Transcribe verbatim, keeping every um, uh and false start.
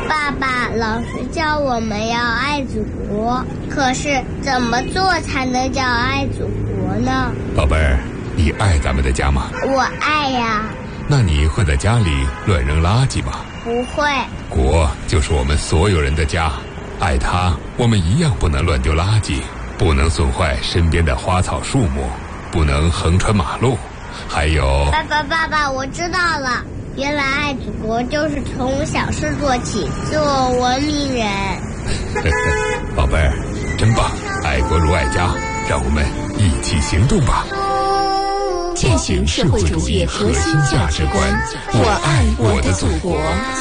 爸爸，老师叫我们要爱祖国，可是怎么做才能叫爱祖国呢？ 宝贝儿，你爱咱们的家吗？ 我爱呀。 那你会在家里乱扔垃圾吗？ 不会。 国就是我们所有人的家，爱它，我们一样不能乱丢垃圾，不能损坏身边的花草树木，不能横穿马路，还有…… 爸爸，爸爸，我知道了。原来爱祖国就是从小事做起，做文明人。 宝贝儿，真棒！爱国如爱家，让我们一起行动吧。 践行社会主义核心价值观，我爱我的祖国。